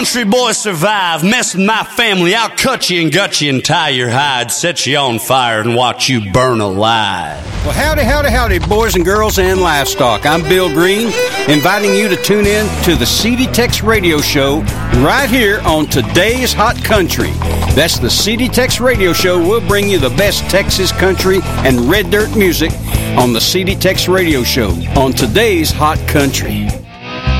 country boy survive? Mess with my family, I'll cut you and gut you and tie your hide, set you on fire and watch you burn alive. Well, howdy, howdy, howdy, boys and girls and livestock. I'm Bill Green, inviting you to tune in to the CD Tex Radio Show right here on Today's Hot Country. That's the CD Tex Radio Show. We'll bring you the best Texas country and red dirt music on the CD Tex Radio Show on Today's Hot Country.